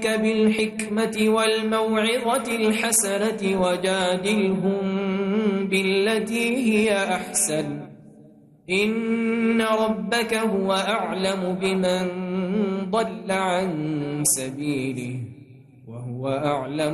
ربك بالحكمة والموعظة الحسنة وجادلهم بالتي هي أحسن إن ربك هو أعلم بمن ضل عن سبيله وهو أعلم